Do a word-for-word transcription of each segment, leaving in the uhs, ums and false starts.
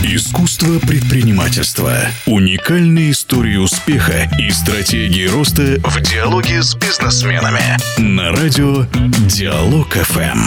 Искусство предпринимательства. Уникальные истории успеха и стратегии роста в диалоге с бизнесменами. На радио Диалог эф эм.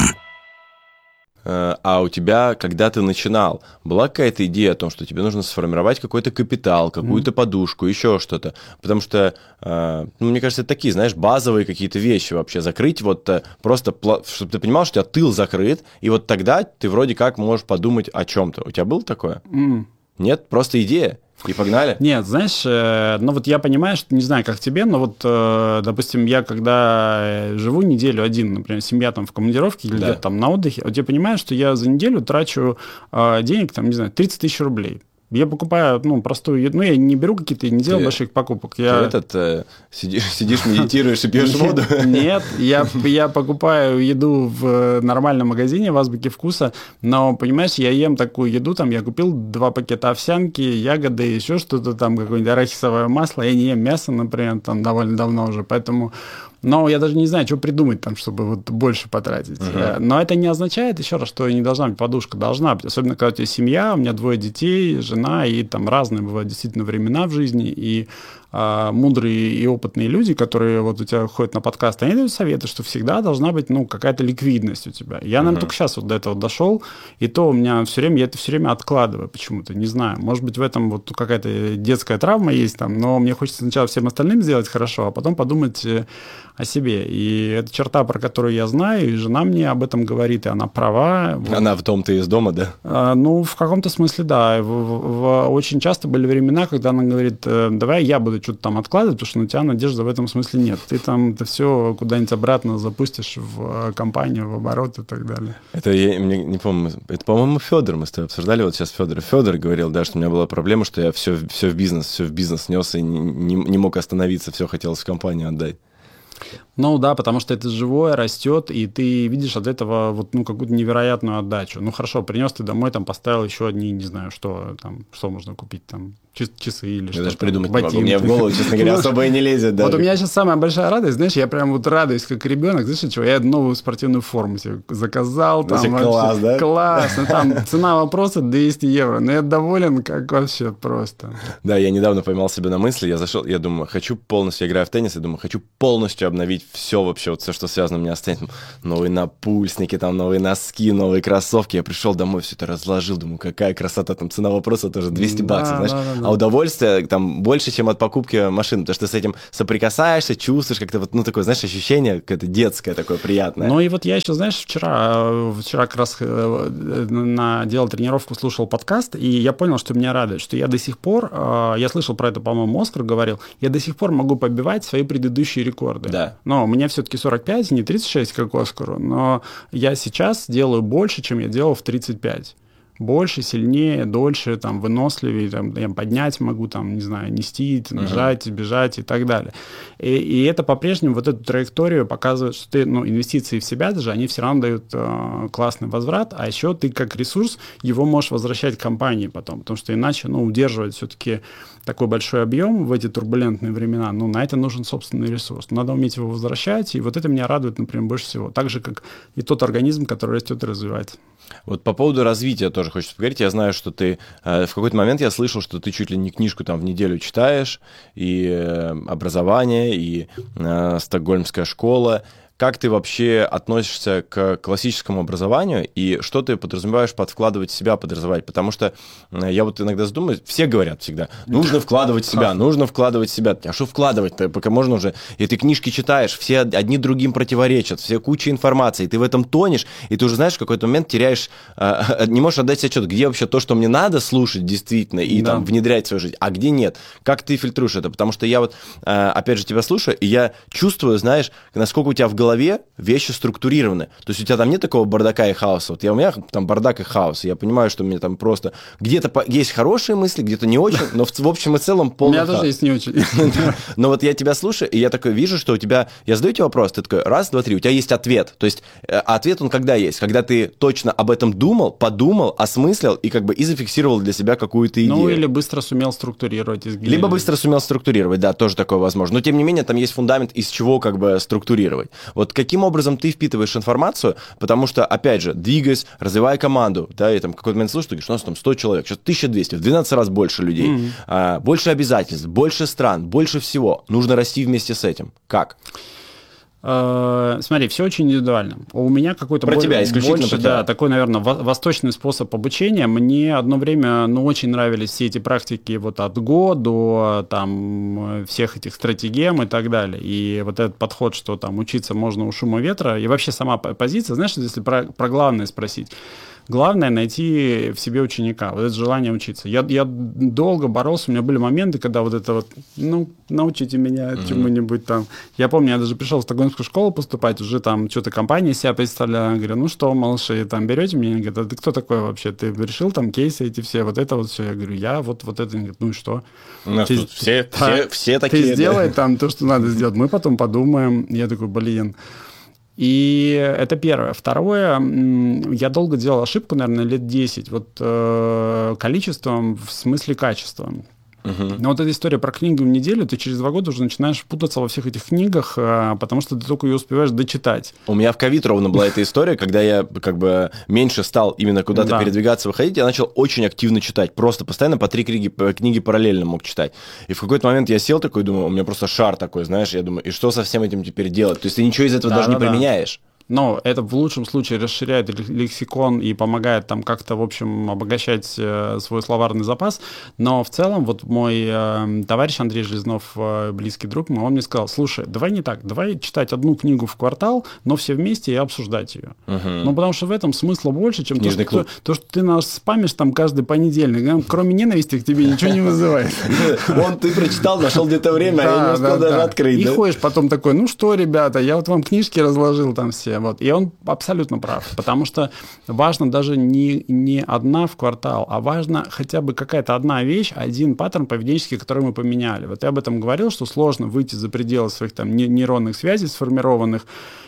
А у тебя, когда ты начинал, была какая-то идея о том, что тебе нужно сформировать какой-то капитал, какую-то mm. подушку, еще что-то? Потому что, ну, мне кажется, это такие, знаешь, базовые какие-то вещи вообще. Закрыть вот просто, чтобы ты понимал, что у тебя тыл закрыт, и вот тогда ты вроде как можешь подумать о чем-то. У тебя было такое? Mm. Нет? Просто идея? И погнали? Нет, знаешь, э, ну вот я понимаю, что не знаю, как тебе, но вот, э, допустим, я когда живу неделю один, например, семья там в командировке или да. где-то там на отдыхе, вот я понимаю, что я за неделю трачу э, денег, там, не знаю, тридцать тысяч рублей. Я покупаю, ну, простую еду, ну, я не беру какие-то, не делаю ты, больших покупок. Я... Ты этот, э, сидишь, сидишь, медитируешь и пьешь воду? Нет, я, я покупаю еду в нормальном магазине в Азбуке Вкуса, но, понимаешь, я ем такую еду, там, я купил два пакета овсянки, ягоды, еще что-то там, какое-нибудь арахисовое масло, я не ем мясо, например, там, довольно давно уже, поэтому... Но я даже не знаю, что придумать там, чтобы вот больше потратить. Uh-huh. Но это не означает, еще раз, что не должна быть подушка. Должна быть. Особенно, когда у тебя семья, у меня двое детей, жена, и там разные бывают действительно времена в жизни. И а, мудрые и опытные люди, которые вот у тебя ходят на подкаст, они дают советы, что всегда должна быть, ну, какая-то ликвидность у тебя. Я, наверное, uh-huh. только сейчас вот до этого дошел, и то у меня все время, я это все время откладываю почему-то, не знаю. Может быть, в этом вот какая-то детская травма есть там, но мне хочется сначала всем остальным сделать хорошо, а потом подумать о себе. И это черта, про которую я знаю, и жена мне об этом говорит, и она права. Она в том-то из дома, да? А, ну, в каком-то смысле, да. В, в, в, очень часто были времена, когда она говорит, давай я буду что-то там откладывать, потому что на тебя надежды в этом смысле нет. Ты там это все куда-нибудь обратно запустишь в компанию, в оборот и так далее. Это я мне не помню, это, по-моему, Федор мы с тобой обсуждали, вот сейчас Федор. Федор говорил, да, что у меня была проблема, что я все, все в бизнес, все в бизнес нес и не, не, не мог остановиться, все хотелось в компанию отдать. Ну да, потому что это живое, растет, и ты видишь от этого вот, ну, какую-то невероятную отдачу. Ну хорошо, принес ты домой, там поставил еще одни, не знаю, что там, что можно купить там, часы или что-то. Я даже придумать не могу, мне в голову, честно говоря, особо и не лезет даже. Вот у меня сейчас самая большая радость, знаешь, я прям вот радуюсь, как ребенок, знаешь, чего, я новую спортивную форму себе заказал. Там класс, да? Класс, ну там цена вопроса двести евро, но я доволен, как вообще просто. Да, я недавно поймал себя на мысли, я зашел, я думаю, хочу полностью, я играю в теннис, я думаю, хочу полностью обновить все вообще, вот все, что связано у меня с теннисом. Новые напульсники, там новые носки, новые кроссовки. Я пришел домой, все это разложил, думаю, какая красота, там цена вопроса тоже двести баксов, знаешь, да, да, да. А удовольствие там больше, чем от покупки машины, потому что ты с этим соприкасаешься, чувствуешь как-то вот, ну, такое, знаешь, ощущение какое-то детское такое приятное. Ну и вот я еще, знаешь, вчера, вчера как раз на, делал тренировку, слушал подкаст, и я понял, что меня радует, что я до сих пор, я слышал про это, по-моему, Оскар говорил, я до сих пор могу побивать свои предыдущие рекорды. Да. Но мне все-таки сорок пять, не тридцать шесть, как Оскару, но я сейчас делаю больше, чем я делал в тридцать пять. Больше, сильнее, дольше, там, выносливее, там, я поднять могу, там, не знаю, нести, нажать, uh-huh. бежать и так далее. И, и это по-прежнему вот эту траекторию показывает, что ты, ну, инвестиции в себя даже, они все равно дают э, классный возврат, а еще ты как ресурс его можешь возвращать компании потом, потому что иначе, ну, удерживать все-таки такой большой объем в эти турбулентные времена, ну, на это нужен собственный ресурс. Надо уметь его возвращать, и вот это меня радует, например, больше всего. Так же, как и тот организм, который растет и развивается. Вот по поводу развития тоже хочется поговорить. Я знаю, что ты э, в какой-то момент я слышал, что ты чуть ли не книжку там в неделю читаешь, и э, образование, и э, Стокгольмская школа. Как ты вообще относишься к классическому образованию и что ты подразумеваешь под вкладывать в себя, подразумевать? Потому что я вот иногда задумываюсь, все говорят всегда, нужно вкладывать в себя, нужно вкладывать в себя. А что вкладывать-то? Пока можно уже, и ты книжки читаешь, все одни другим противоречат, все куча информации, ты в этом тонешь, и ты уже, знаешь, в какой-то момент теряешь, не можешь отдать себе отчет, где вообще то, что мне надо слушать действительно и да. там внедрять в свою жизнь, а где нет. Как ты фильтруешь это? Потому что я вот, опять же, тебя слушаю, и я чувствую, знаешь, насколько у тебя в голове вещи структурированы. То есть у тебя там нет такого бардака и хаоса. Вот я, у меня там бардак и хаос. Я понимаю, что у меня там просто где-то есть хорошие мысли, где-то не очень, но в, в общем и целом полный хаос. У меня тоже есть не очень. Но вот я тебя слушаю, и я такой вижу, что у тебя... Я задаю тебе вопрос, ты такой, раз, два, три, у тебя есть ответ. То есть ответ он когда есть? Когда ты точно об этом думал, подумал, осмыслил и как бы и зафиксировал для себя какую-то идею. Ну или быстро сумел структурировать. Либо быстро сумел структурировать, да, тоже такое возможно. Но тем не менее там есть фундамент, из чего как бы структурировать. Вот каким образом ты впитываешь информацию, потому что, опять же, двигаясь, развивая команду, да, и там в какой-то момент слушаешь, ты говоришь, у нас там сто человек, сейчас тысяча двести, в двенадцать раз больше людей, mm-hmm. а, больше обязательств, больше стран, больше всего. Нужно расти вместе с этим. Как? Смотри, все очень индивидуально. У меня какой-то про более, тебя, исключительно больше, про тебя. Да, такой, наверное, восточный способ обучения. Мне одно время, ну, очень нравились все эти практики вот от Го до там всех этих стратегем и так далее. И вот этот подход, что там учиться можно у шума ветра, и вообще сама позиция, знаешь, если про, про главное спросить, главное найти в себе ученика, вот это желание учиться. Я, я долго боролся, у меня были моменты, когда вот это вот, ну, научите меня mm-hmm. чему-нибудь там. Я помню, я даже пришел в стокгольмскую школу поступать, уже там что-то компания себя представляла. Я говорю, ну что, малыши, там берете меня? Они говорят, а ты кто такой вообще? Ты решил там кейсы эти все, вот это вот все. Я говорю, я вот, вот это. Они говорят, ну и что? У нас ты, тут все, да, все, все такие. Ты сделай да. там то, что надо сделать. Мы потом подумаем. Я такой, блин. И это первое. Второе, я долго делал ошибку, наверное, лет десять, вот э, количеством в смысле качеством. Uh-huh. Но вот эта история про книгу в неделю, ты через два года уже начинаешь путаться во всех этих книгах, потому что ты только ее успеваешь дочитать. У меня в ковид ровно была эта история, когда я как бы меньше стал именно куда-то да. передвигаться, выходить, я начал очень активно читать, просто постоянно по три книги, книги параллельно мог читать. И в какой-то момент я сел такой, думаю, у меня просто шар такой, знаешь, я думаю, и что со всем этим теперь делать? То есть ты ничего из этого да, даже да, не да. применяешь. Но это в лучшем случае расширяет лексикон и помогает там как-то, в общем, обогащать э, свой словарный запас. Но в целом вот мой э, товарищ Андрей Железнов, э, близкий друг мой, он мне сказал, слушай, давай не так, давай читать одну книгу в квартал, но все вместе и обсуждать ее. Угу. Ну, потому что в этом смысла больше, чем то что, то, то, что ты нас спамишь там каждый понедельник. Кроме ненависти к тебе ничего не вызывает. Он ты прочитал, нашел где-то время, а я не успел даже открыть. И ходишь потом такой, ну что, ребята, я вот вам книжки разложил там все. Вот. И он абсолютно прав, потому что важно даже не, не одна в квартал, а важно хотя бы какая-то одна вещь, один паттерн поведенческий, который мы поменяли. Вот я об этом говорил, что сложно выйти за пределы своих там нейронных связей сформированных,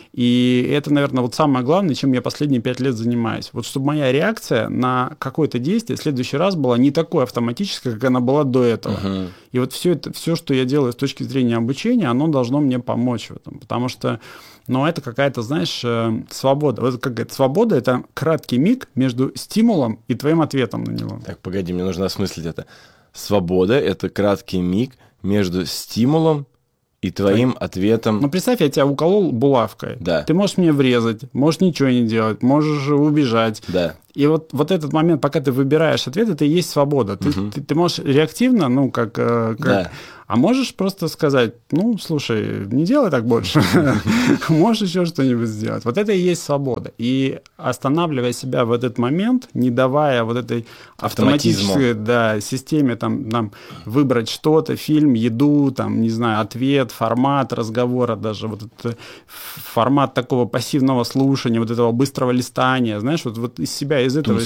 и это, наверное, вот самое главное, чем я последние пять лет занимаюсь. Вот чтобы моя реакция на какое-то действие в следующий раз была не такой автоматической, как она была до этого. Uh-huh. И вот все это, все, что я делаю с точки зрения обучения, оно должно мне помочь в этом, потому что но это какая-то, знаешь, свобода. Вот какая-то свобода — это краткий миг между стимулом и твоим ответом на него. Так, погоди, мне нужно осмыслить это. Свобода — это краткий миг между стимулом и твоим так. ответом. Ну, представь, я тебя уколол булавкой. Да. Ты можешь мне врезать, можешь ничего не делать, можешь убежать. Да. И вот, вот этот момент, пока ты выбираешь ответ, это и есть свобода. Ты, угу. ты, ты можешь реактивно, ну, как... как да. А можешь просто сказать, ну, слушай, не делай так больше. Можешь еще что-нибудь сделать. Вот это и есть свобода. И останавливая себя в этот момент, не давая вот этой автоматической да, системе там, нам выбрать что-то, фильм, еду, там, не знаю, ответ, формат разговора, даже вот этот формат такого пассивного слушания, вот этого быстрого листания, знаешь, вот, вот из себя, из этого...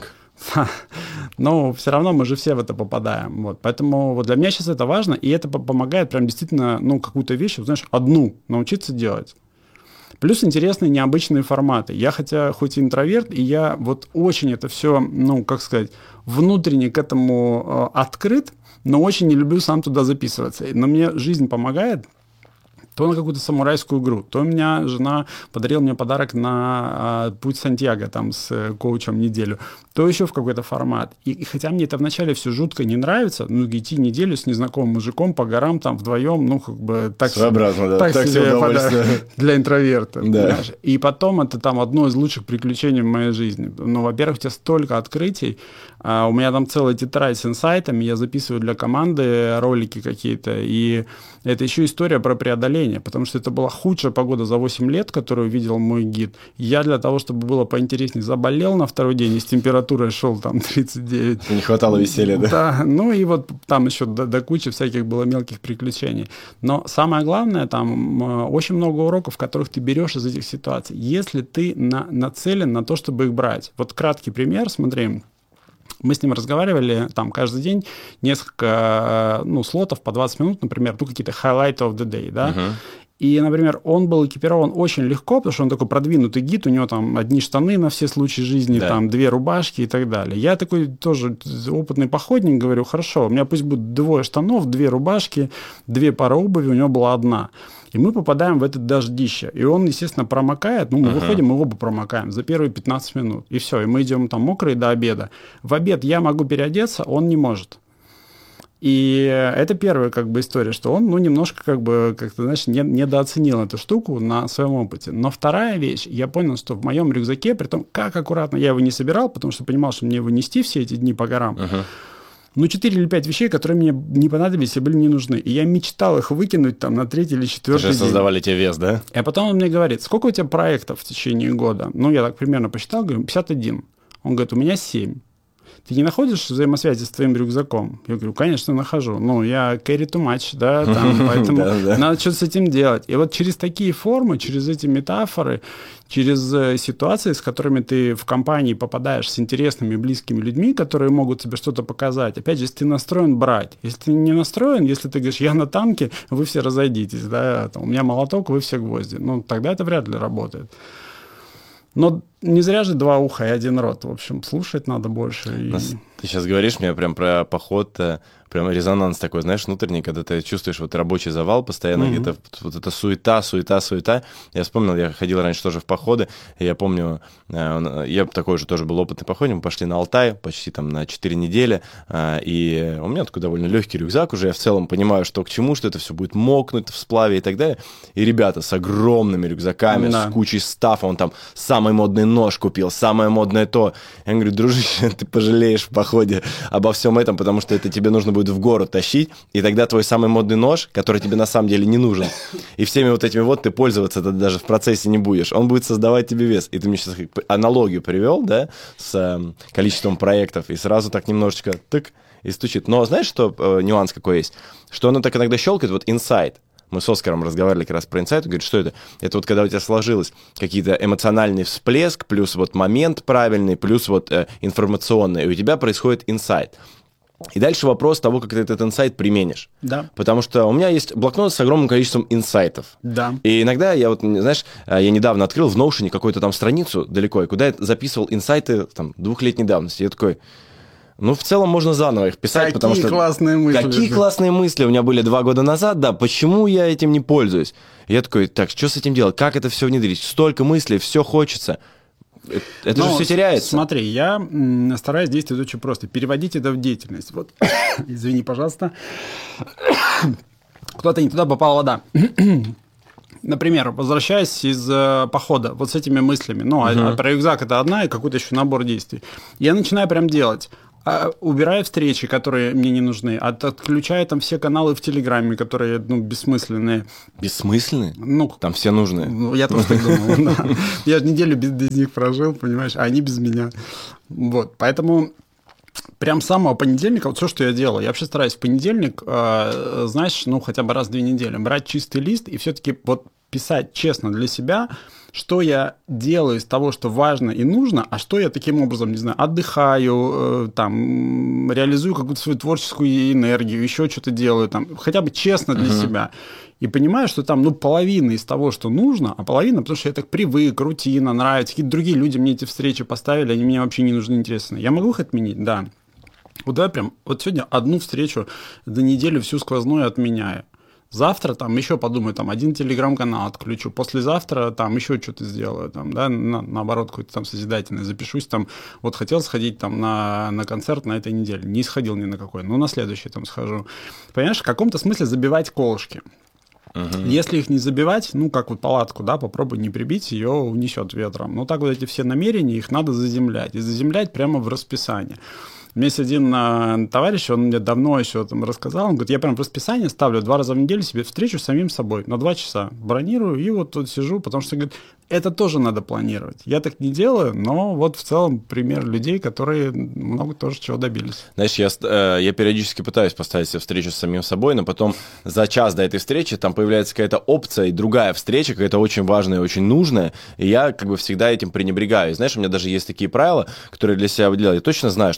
Но все равно мы же все в это попадаем. Вот. Поэтому вот для меня сейчас это важно, и это помогает прям действительно, ну, какую-то вещь, знаешь, одну научиться делать. Плюс интересные необычные форматы. Я хотя хоть и интроверт, и я вот очень это все, ну, как сказать, внутренне к этому э, открыт, но очень не люблю сам туда записываться. Но мне жизнь помогает. То на какую-то самурайскую игру, то у меня жена подарила мне подарок на э, путь Сантьяго там с э, коучем неделю, то еще в какой-то формат. И, и хотя мне это вначале все жутко не нравится, ну, идти неделю с незнакомым мужиком по горам там вдвоем, ну, как бы так, своеобразно, да, так, так себе подарок для интроверта. Да. И потом это там одно из лучших приключений в моей жизни. Ну, во-первых, у тебя столько открытий, а у меня там целая тетрадь с инсайтами, я записываю для команды ролики какие-то, и это еще история про преодоление, потому что это была худшая погода за восемь лет, которую видел мой гид. Я для того, чтобы было поинтереснее, заболел на второй день, и с температурой шел там тридцать девять. Не хватало веселья, да? Да, ну и вот там еще до, до кучи всяких было мелких приключений. Но самое главное, там очень много уроков, которых ты берешь из этих ситуаций, если ты на, нацелен на то, чтобы их брать. Вот краткий пример, смотри. Мы с ним разговаривали там каждый день несколько, ну, слотов по двадцать минут, например, ну, какие-то highlight of the day, да, uh-huh. И, например, он был экипирован очень легко, потому что он такой продвинутый гид, у него там одни штаны на все случаи жизни, да. там две рубашки и так далее. Я такой тоже опытный походник, говорю, хорошо, у меня пусть будет двое штанов, две рубашки, две пары обуви, у него была одна. И мы попадаем в это дождище. И он, естественно, промокает. Ну, мы uh-huh. выходим, мы оба промокаем за первые пятнадцать минут. И все, и мы идем там мокрые до обеда. В обед я могу переодеться, он не может. И это первая как бы история, что он, ну, немножко как бы, как-то, знаешь, не, недооценил эту штуку на своем опыте. Но вторая вещь, я понял, что в моем рюкзаке, при том, как аккуратно я его не собирал, потому что понимал, что мне его нести все эти дни по горам, uh-huh. ну, четыре или пять вещей, которые мне не понадобились и были не нужны. И я мечтал их выкинуть там на третий или четвертый день. Создавали тебе вес, да? А потом он мне говорит, сколько у тебя проектов в течение года? Ну, я так примерно посчитал, говорю, пятьдесят один. Он говорит, у меня семь. Ты не находишь взаимосвязи с твоим рюкзаком? Я говорю, конечно, нахожу. Ну, я carry too much, да, там, поэтому надо что-то с этим делать. И вот через такие формы, через эти метафоры, через ситуации, с которыми ты в компании попадаешь с интересными, близкими людьми, которые могут тебе что-то показать. Опять же, если ты настроен брать. Если ты не настроен, если ты говоришь, я на танке, вы все разойдитесь, да, там, у меня молоток, вы все гвозди. Ну, тогда это вряд ли работает. Но не зря же два уха и один рот. В общем, слушать надо больше. И... Ты сейчас говоришь мне прям про поход, прям резонанс такой, знаешь, внутренний, когда ты чувствуешь вот рабочий завал постоянно, mm-hmm. где-то вот эта суета, суета, суета. Я вспомнил, я ходил раньше тоже в походы, и я помню, я такой же тоже был опытный походник, мы пошли на Алтай почти там на четыре недели, и у меня такой довольно легкий рюкзак уже, я в целом понимаю, что к чему, что это все будет мокнуть в сплаве и так далее. И ребята с огромными рюкзаками, mm-hmm. с кучей стафа, он там самый модный нож купил, самое модное то. Я говорю, дружище, ты пожалеешь в походе обо всем этом, потому что это тебе нужно будет в гору тащить, и тогда твой самый модный нож, который тебе на самом деле не нужен, и всеми вот этими вот ты пользоваться ты даже в процессе не будешь, он будет создавать тебе вес. И ты мне сейчас аналогию привел, да, с э, количеством проектов, и сразу так немножечко тык, и стучит. Но знаешь, что э, нюанс какой есть? Что оно так иногда щелкает, вот инсайт. Мы с Оскаром разговаривали как раз про инсайт, он говорит, что это? Это вот когда у тебя сложилось какие-то эмоциональный всплеск, плюс вот момент правильный, плюс вот э, информационный, и у тебя происходит инсайт. И дальше вопрос того, как ты этот инсайт применишь. Да. Потому что у меня есть блокнот с огромным количеством инсайтов. Да. И иногда я вот, знаешь, я недавно открыл в Notion какую-то там страницу далеко, куда я записывал инсайты там двухлетней давности. Я такой... Ну, в целом можно заново их писать, какие потому что... Какие классные мысли. Какие классные мысли у меня были два года назад, да, почему я этим не пользуюсь? Я такой, так, что с этим делать? Как это все внедрить? Столько мыслей, все хочется. Это Но, же все теряется. Смотри, я стараюсь действовать очень просто. Переводить это в деятельность. Вот, извини, пожалуйста. Куда-то не туда попала вода. Например, возвращаясь из э, похода вот с этими мыслями, ну, uh-huh. а, про рюкзак это одна и какой-то еще набор действий, я начинаю прям делать. А, убираю встречи, которые мне не нужны, от, отключаю там все каналы в Телеграме, которые, ну, бессмысленные. Бессмысленные? Ну, там все нужные. Ну, я тоже так думал. Я же неделю без них прожил, понимаешь, а они без меня. Вот, поэтому... Прям с самого понедельника, вот все, что я делаю, я вообще стараюсь в понедельник, э, знаешь, ну, хотя бы раз в две недели, брать чистый лист и все-таки вот писать честно для себя, что я делаю из того, что важно и нужно, а что я таким образом, не знаю, отдыхаю, э, там, реализую какую-то свою творческую энергию, еще что-то делаю, там, хотя бы честно для uh-huh. себя. И понимаю, что там, ну, половина из того, что нужно, а половина, потому что я так привык, рутина, нравится, какие-то другие люди мне эти встречи поставили, они мне вообще не нужны, интересны. Я могу их отменить? Да. Вот давай прям, вот сегодня одну встречу за неделю всю сквозную отменяю. Завтра там еще подумаю, там один телеграм-канал отключу, послезавтра там еще что-то сделаю, там, да, на, наоборот, какой-то там созидательный, запишусь там, вот хотел сходить там на, на концерт на этой неделе, не сходил ни на какой, но на следующий там схожу. Понимаешь, в каком-то смысле забивать колышки. Uh-huh. Если их не забивать, ну, как вот палатку, да, попробуй не прибить, ее унесет ветром. Но так вот эти все намерения, их надо заземлять. И заземлять прямо в расписание. У меня есть один а, товарищ, он мне давно еще там рассказал, он говорит, я прям в расписание ставлю два раза в неделю себе встречу с самим собой на два часа. Бронирую и вот тут сижу, потому что, говорит, это тоже надо планировать. Я так не делаю, но вот в целом пример людей, которые много тоже чего добились. Знаешь, я, я периодически пытаюсь поставить себе встречу с самим собой, но потом за час до этой встречи там появляется какая-то опция и другая встреча, какая-то очень важная и очень нужная, и я как бы всегда этим пренебрегаю. И знаешь, у меня даже есть такие правила, которые для себя выделяю. Я точно знаю, что мне нужно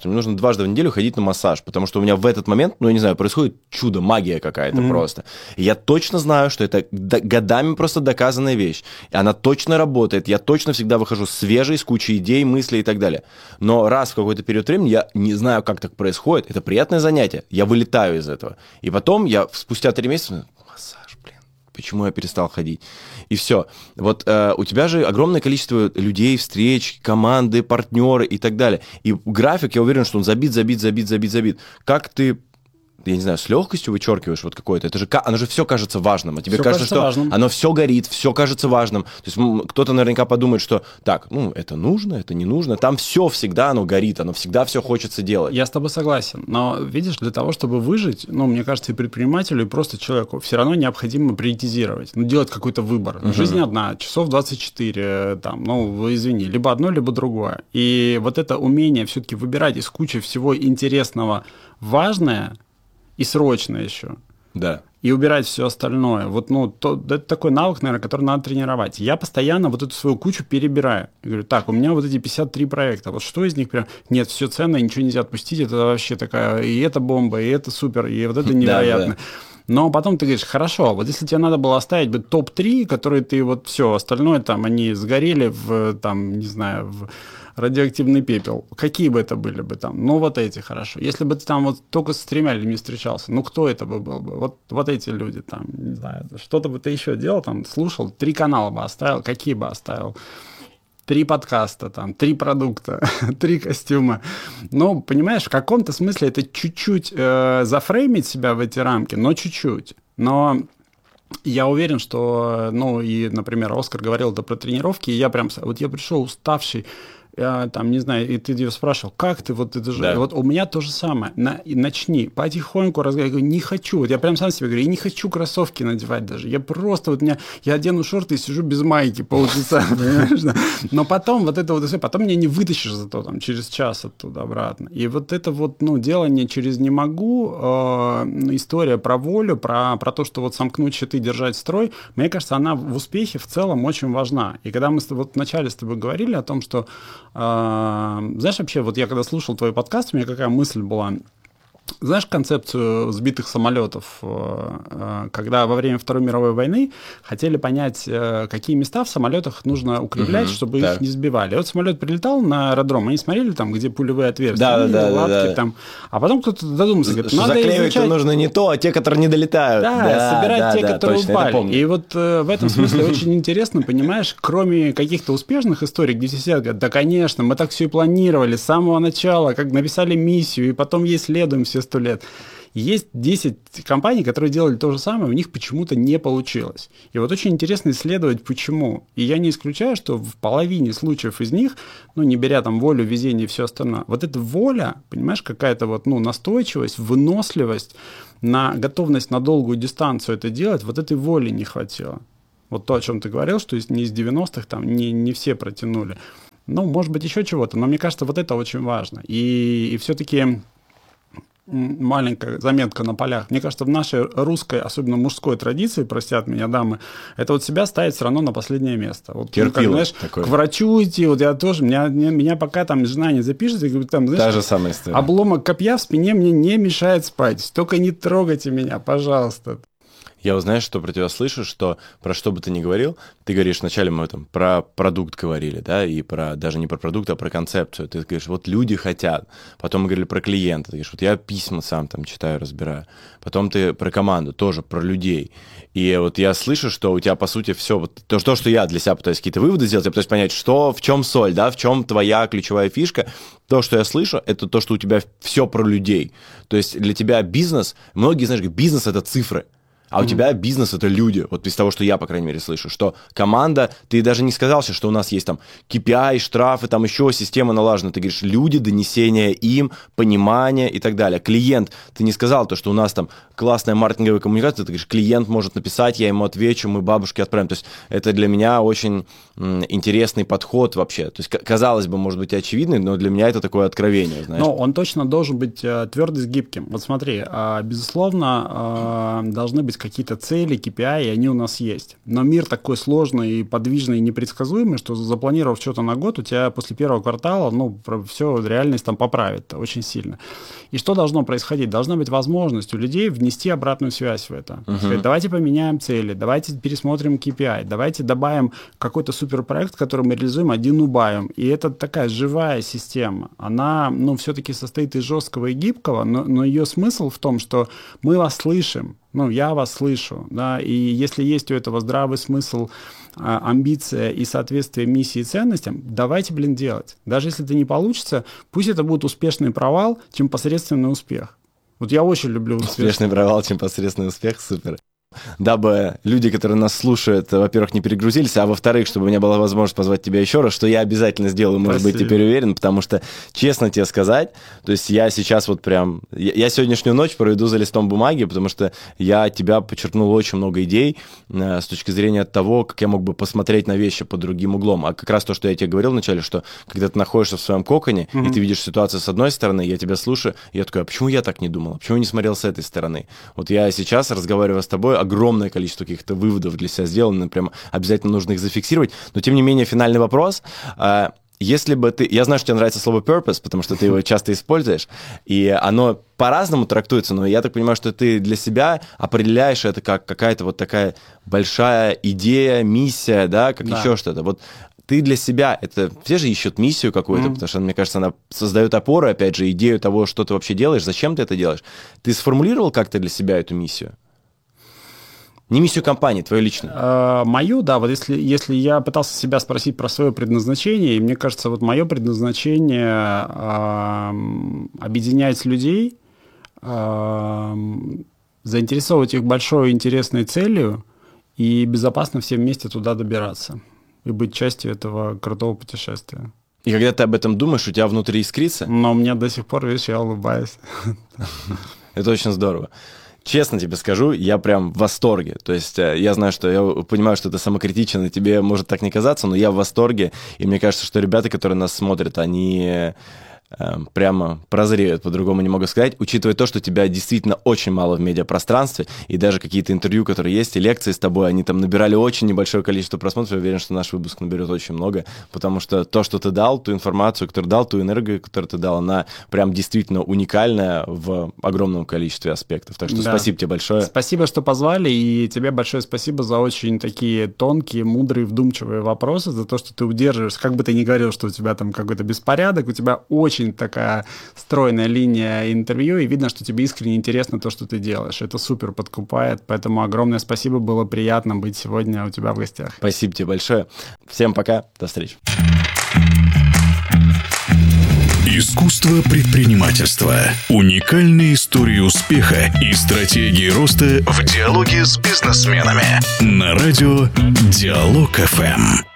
дважды в неделю ходить на массаж, потому что у меня в этот момент, ну, я не знаю, происходит чудо, магия какая-то mm-hmm. просто. И я точно знаю, что это годами просто доказанная вещь. И она точно работает, я точно всегда выхожу свежий, с кучей идей, мыслей и так далее. Но раз в какой-то период времени я не знаю, как так происходит, это приятное занятие, я вылетаю из этого. И потом я спустя три месяца, массаж, блин, почему я перестал ходить? И все. Вот э, у тебя же огромное количество людей, встреч, команды, партнеры и так далее. И график, я уверен, что он забит, забит, забит, забит, забит. Как ты, я не знаю, с легкостью вычеркиваешь вот какое-то? Это же, оно же все кажется важным. А тебе все кажется, что важным. Оно все горит, все кажется важным. То есть кто-то наверняка подумает, что так, ну, это нужно, это не нужно. Там все всегда оно горит, оно всегда все хочется делать. Я с тобой согласен. Но, видишь, для того, чтобы выжить, ну, мне кажется, и предпринимателю, и просто человеку все равно необходимо приоритизировать. Ну, делать какой-то выбор. Uh-huh. Жизнь одна, часов двадцать четыре, там, ну, извини, либо одно, либо другое. И вот это умение все-таки выбирать из кучи всего интересного важное, и срочно еще. Да. И убирать все остальное. Вот, ну, то, это такой навык, наверное, который надо тренировать. Я постоянно вот эту свою кучу перебираю. Я говорю, так, у меня вот эти пятьдесят три проекта. Вот что из них прям... Нет, все ценное, ничего нельзя отпустить. Это вообще такая... И это бомба, и это супер, и вот это невероятно. Но потом ты говоришь, хорошо, вот если тебе надо было оставить бы топ три, которые ты вот все, остальное там, они сгорели в, там, не знаю, в радиоактивный пепел. Какие бы это были бы там? Ну, вот эти, хорошо. Если бы ты там вот только с тремя людьми встречался, ну, кто это бы был бы? Вот, вот эти люди там, не знаю, что-то бы ты еще делал, там, слушал, три канала бы оставил, какие бы оставил? Три подкаста, там, три продукта, три костюма. Ну, понимаешь, в каком-то смысле это чуть-чуть э, зафреймить себя в эти рамки, но чуть-чуть. Но я уверен, что, ну, и, например, Оскар говорил это про тренировки, и я прям, вот я пришел уставший, я, там, не знаю, и ты ее спрашивал, как ты, вот это же, да. Вот у меня то же самое, На, начни, потихоньку разговаривать, я говорю, не хочу, вот я прям сам себе говорю, я не хочу кроссовки надевать даже, я просто, вот меня, я одену шорты и сижу без майки полчаса, понимаешь, но потом вот это вот, все, потом меня не вытащишь зато там через час оттуда обратно, и вот это вот, ну, делание через не могу, э, история про волю, про, про то, что вот сомкнуть щиты, держать строй, мне кажется, она в успехе в целом очень важна, и когда мы с тобой, вот вначале с тобой говорили о том, что Uh, знаешь, вообще, вот я когда слушал твой подкаст, у меня какая мысль была. Знаешь концепцию сбитых самолетов, когда во время Второй мировой войны хотели понять, какие места в самолетах нужно укреплять, угу, чтобы так. их не сбивали. И вот самолет прилетал на аэродром, они смотрели там, где пулевые отверстия, да, да, лапки, да, да. там. А потом кто-то додумался, говорит, надо изучать... нужно не то, а те, которые не долетают. Да, да собирать да, те, да, которые точно, упали. И вот э, в этом смысле очень интересно, понимаешь, кроме каких-то успешных историй, где все сидят, говорят, да, конечно, мы так все и планировали с самого начала, как написали миссию, и потом ей следуем все сто лет. Есть десять компаний, которые делали то же самое, у них почему-то не получилось. И вот очень интересно исследовать, почему. И я не исключаю, что в половине случаев из них, ну, не беря там волю, везение и все остальное, вот эта воля, понимаешь, какая-то вот, ну, настойчивость, выносливость, на готовность на долгую дистанцию это делать, вот этой воли не хватило. Вот то, о чем ты говорил, что не из девяностых там не, не все протянули. Ну, может быть, еще чего-то, но мне кажется, вот это очень важно. И, и все-таки... маленькая заметка на полях. Мне кажется, в нашей русской, особенно мужской традиции, простят меня дамы, это вот себя ставить все равно на последнее место. Вот, терпило, ну, как, знаешь, такое. К врачу идти, вот я тоже, меня, меня пока там жена не запишет, и говорит, там, знаешь, та же самая история. Обломок копья в спине мне не мешает спать. Только не трогайте меня, пожалуйста. Я вот знаешь, что про тебя слышу, что про что бы ты ни говорил, ты говоришь, вначале мы там про продукт говорили, да, и про даже не про продукт, а про концепцию. Ты говоришь, вот люди хотят. Потом мы говорили про клиента. Ты говоришь, вот я письма сам там читаю, разбираю. Потом ты про команду, тоже про людей. И вот я слышу, что у тебя, по сути, все, вот то, то, что я для себя пытаюсь какие-то выводы сделать, я пытаюсь понять, что, в чем соль, да, в чем твоя ключевая фишка. То, что я слышу, это то, что у тебя все про людей. То есть для тебя бизнес, многие, знаешь, бизнес — это цифры. А у mm-hmm. тебя бизнес — это люди. Вот из того, что я, по крайней мере, слышу. Что команда... Ты даже не сказал, что у нас есть там кей пи ай, штрафы, там еще система налажена. Ты говоришь, люди, донесение им, понимание и так далее. Клиент. Ты не сказал то, что у нас там классная маркетинговая коммуникация. Ты говоришь, клиент может написать, я ему отвечу, мы бабушке отправим. То есть это для меня очень м, интересный подход вообще. То есть, казалось бы, может быть, очевидный, но для меня это такое откровение, знаешь. Но он точно должен быть э, твердый, с гибким. Вот смотри, э, безусловно, э, должны быть какие-то цели, кей пи ай, и они у нас есть. Но мир такой сложный, и подвижный, и непредсказуемый, что запланировав что-то на год, у тебя после первого квартала, ну, все, реальность там поправит очень сильно. И что должно происходить? Должна быть возможность у людей внести обратную связь в это. Uh-huh. Сказать, давайте поменяем цели, давайте пересмотрим кей пи ай, давайте добавим какой-то суперпроект, который мы реализуем, один убавим. И это такая живая система. Она, ну, все-таки состоит из жесткого и гибкого, но, но ее смысл в том, что мы вас слышим, ну, я вас слышу, да, и если есть у этого здравый смысл, амбиция и соответствие миссии и ценностям, давайте, блин, делать. Даже если это не получится, пусть это будет успешный провал, чем посредственный успех. Вот я очень люблю успех. Успешный провал, чем посредственный успех, супер. Дабы люди, которые нас слушают, во-первых, не перегрузились, а во-вторых, чтобы у меня была возможность позвать тебя еще раз, что я обязательно сделаю, может Спасибо. быть, теперь уверен, потому что, честно тебе сказать, то есть я сейчас вот прям, я, я сегодняшнюю ночь проведу за листом бумаги, потому что я от тебя подчеркнул очень много идей э, с точки зрения того, как я мог бы посмотреть на вещи под другим углом. А как раз то, что я тебе говорил вначале, что когда ты находишься в своем коконе, mm-hmm. и ты видишь ситуацию с одной стороны, я тебя слушаю, и я такой, а почему я так не думал? Почему я не смотрел с этой стороны? Вот я сейчас, разговаривая с тобой, огромное количество каких-то выводов для себя сделано, прям обязательно нужно их зафиксировать. Но, тем не менее, финальный вопрос. Если бы ты... Я знаю, что тебе нравится слово purpose, потому что ты его часто используешь, и оно по-разному трактуется, но я так понимаю, что ты для себя определяешь это как какая-то вот такая большая идея, миссия, да, как да. еще что-то. Вот ты для себя, это все же ищут миссию какую-то, mm-hmm. потому что, мне кажется, она создает опору, опять же, идею того, что ты вообще делаешь, зачем ты это делаешь. Ты сформулировал как-то для себя эту миссию? Не миссию компании, твою личную. А, мою, да, вот если, если я пытался себя спросить про свое предназначение, и мне кажется, вот мое предназначение а, объединять людей, а, заинтересовывать их большой интересной целью и безопасно все вместе туда добираться и быть частью этого крутого путешествия. И когда ты об этом думаешь, у тебя внутри искрится? Но у меня до сих пор, видишь, я улыбаюсь. Это очень здорово. Честно тебе скажу, я прям в восторге. То есть я знаю, что я понимаю, что ты самокритичен, и тебе может так не казаться, но я в восторге. И мне кажется, что ребята, которые нас смотрят, они прямо прозреют, по-другому не могу сказать, учитывая то, что тебя действительно очень мало в медиапространстве, и даже какие-то интервью, которые есть, и лекции с тобой, они там набирали очень небольшое количество просмотров. Я уверен, что наш выпуск наберет очень много, потому что то, что ты дал, ту информацию, которую дал, ту энергию, которую ты дал, она прям действительно уникальная в огромном количестве аспектов. Так что да. спасибо тебе большое. Спасибо, что позвали, и тебе большое спасибо за очень такие тонкие, мудрые, вдумчивые вопросы, за то, что ты удерживаешь, как бы ты ни говорил, что у тебя там какой-то беспорядок, у тебя очень такая стройная линия интервью, и видно, что тебе искренне интересно то, что ты делаешь. Это супер подкупает, поэтому огромное спасибо, было приятно быть сегодня у тебя в гостях. Спасибо тебе большое. Всем пока, до встречи. Искусство предпринимательства. Уникальные истории успеха и стратегии роста в диалоге с бизнесменами. На радио Диалог эф эм.